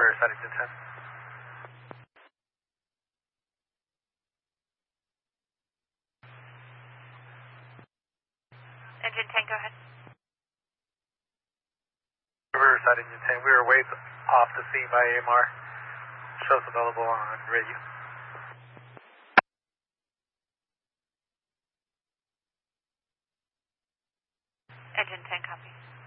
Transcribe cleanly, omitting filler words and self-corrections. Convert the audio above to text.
Riverside Engine 10. Engine 10, go ahead. Riverside Engine 10, we were way off the scene by AMR. Shows available on radio. Engine 10, copy.